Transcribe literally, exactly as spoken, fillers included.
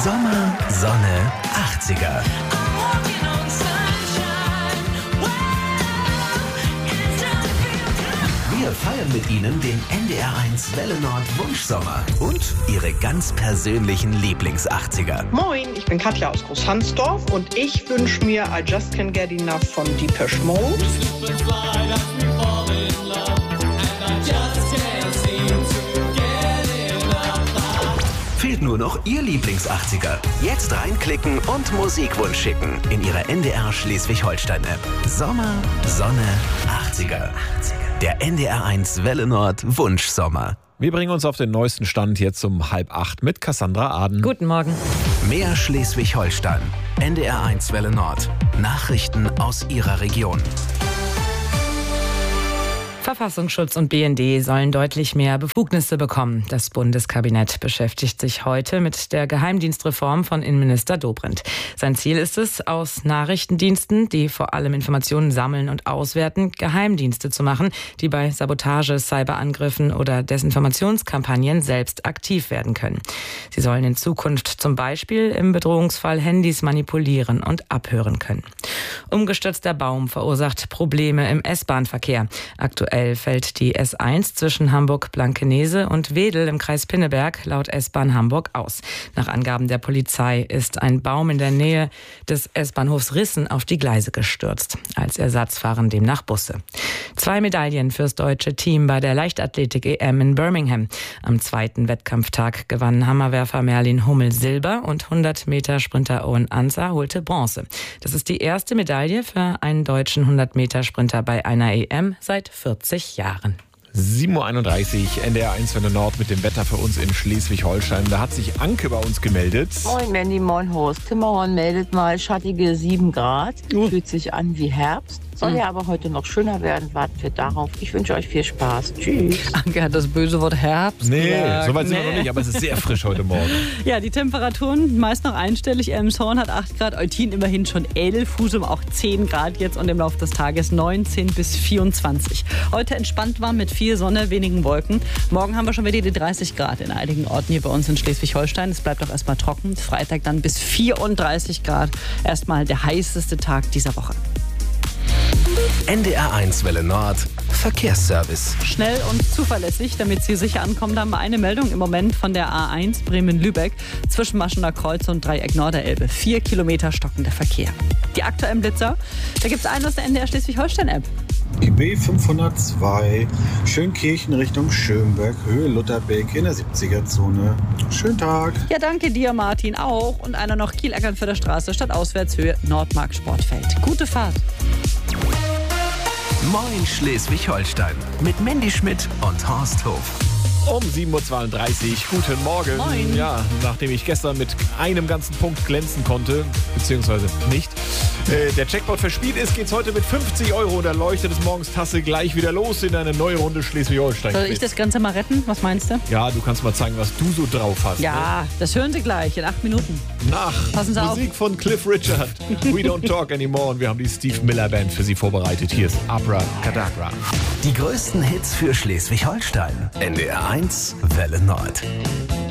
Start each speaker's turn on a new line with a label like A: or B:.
A: Sommer, Sonne, achtziger. Wir feiern mit Ihnen den N D R eins Welle Nord Wunschsommer und Ihre ganz persönlichen Lieblings-achtziger.
B: Moin, ich bin Katja aus Großhansdorf und ich wünsche mir I Just Can't Get Enough von Depeche Mode.
A: Fehlt nur noch Ihr Lieblings-achtziger. Jetzt reinklicken und Musikwunsch schicken in Ihre N D R Schleswig-Holstein-App. Sommer, Sonne, achtziger. Der N D R eins Welle Nord Wunschsommer.
C: Wir bringen uns auf den neuesten Stand jetzt um halb acht mit Cassandra Aden.
D: Guten Morgen.
A: Mehr Schleswig-Holstein. N D R eins Welle Nord. Nachrichten aus Ihrer Region.
D: Verfassungsschutz und B N D sollen deutlich mehr Befugnisse bekommen. Das Bundeskabinett beschäftigt sich heute mit der Geheimdienstreform von Innenminister Dobrindt. Sein Ziel ist es, aus Nachrichtendiensten, die vor allem Informationen sammeln und auswerten, Geheimdienste zu machen, die bei Sabotage, Cyberangriffen oder Desinformationskampagnen selbst aktiv werden können. Sie sollen in Zukunft zum Beispiel im Bedrohungsfall Handys manipulieren und abhören können. Umgestürzter Baum verursacht Probleme im S-Bahn-Verkehr. Aktuell fällt die S eins zwischen Hamburg-Blankenese und Wedel im Kreis Pinneberg laut S-Bahn Hamburg aus. Nach Angaben der Polizei ist ein Baum in der Nähe des S-Bahnhofs Rissen auf die Gleise gestürzt. Als Ersatz fahren demnach Busse. Zwei Medaillen fürs deutsche Team bei der Leichtathletik-E M in Birmingham. Am zweiten Wettkampftag gewann Hammerwerfer Merlin Hummel Silber und hundert Meter Sprinter Owen Ansa holte Bronze. Das ist die erste Medaille für einen deutschen hundert Meter Sprinter bei einer E M seit vierzig Jahren.
C: sieben Uhr einunddreißig, N D R eins Welle Nord mit dem Wetter für uns in Schleswig-Holstein. Da hat sich Anke bei uns gemeldet.
E: Moin Mandy, moin Horst. Timmerhorn meldet mal schattige sieben Grad.
C: Uh.
E: Fühlt sich an wie Herbst. Soll ja aber heute noch schöner werden. Warten wir darauf. Ich wünsche euch viel Spaß. Tschüss.
D: Anke hat das böse Wort Herbst
C: Nee,
D: gesagt.
C: so weit sind
D: Nee.
C: wir noch nicht, aber es ist sehr frisch heute Morgen.
F: Ja, die Temperaturen meist noch einstellig. Elmshorn hat acht Grad, Eutin immerhin schon elf, Husum auch zehn Grad jetzt und im Laufe des Tages neunzehn bis vierundzwanzig. Heute entspannt warm mit viel Sonne, wenigen Wolken. Morgen haben wir schon wieder die dreißig Grad in einigen Orten hier bei uns in Schleswig-Holstein. Es bleibt auch erstmal trocken. Freitag dann bis vierunddreißig Grad. Erstmal der heißeste Tag dieser Woche.
A: N D R eins Welle Nord Verkehrsservice.
F: Schnell und zuverlässig, damit Sie sicher ankommen. Da haben wir eine Meldung im Moment von der A eins Bremen-Lübeck zwischen Maschener Kreuz und Dreieck Norderelbe. Vier Kilometer stockender Verkehr. Die aktuellen Blitzer, da gibt es einen aus der N D R Schleswig-Holstein-App.
G: Die B fünfhundertzwei, Schönkirchen Richtung Schönberg, Höhe Lutherbeck in der siebziger-Zone. Schönen Tag.
F: Ja, danke dir, Martin, auch. Und einer noch Kiel-Eckernförder Straße, Stadtauswärtshöhe Nordmark Sportfeld. Gute Fahrt.
A: Moin Schleswig-Holstein mit Mandy Schmidt und Horst Hof.
C: Um sieben Uhr zweiunddreißig, guten Morgen.
F: Moin.
C: Ja, nachdem ich gestern mit einem ganzen Punkt glänzen konnte, beziehungsweise nicht, äh, der Jackpot verspielt ist, geht's heute mit fünfzig Euro und der Leuchte des Morgens Tasse gleich wieder los in eine neue Runde Schleswig-Holstein.
F: Soll ich das Ganze mal retten? Was meinst du?
C: Ja, du kannst mal zeigen, was du so drauf hast.
F: Ja, das hören Sie gleich in acht Minuten.
C: Ne? Nach
F: Passen Sie auf.
C: Musik von Cliff Richard. We Don't Talk Anymore und wir haben die Steve Miller Band für Sie vorbereitet. Hier ist Abra Kadabra.
A: Die größten Hits für Schleswig-Holstein. N D R eins Welle Nord.